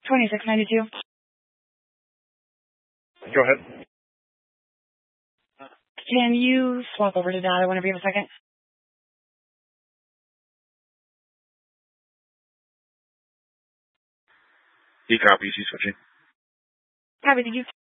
2692. Go ahead. Can you swap over to data whenever you have a second? He copies. He's switching. Copy, did you